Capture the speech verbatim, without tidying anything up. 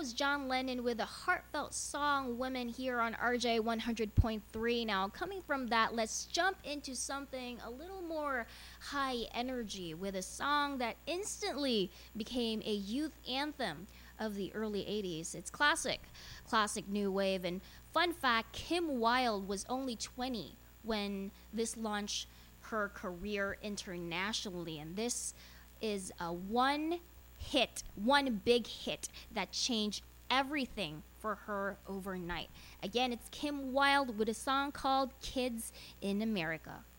was John Lennon with a heartfelt song, Women, here on R J one hundred point three. Now, coming from that, let's jump into something a little more high energy with a song that instantly became a youth anthem of the early eighties. It's classic, classic new wave. And fun fact, Kim Wilde was only twenty when this launched her career internationally. And this is a one hit, one big hit that changed everything for her overnight. Again, it's Kim Wilde with a song called Kids in America.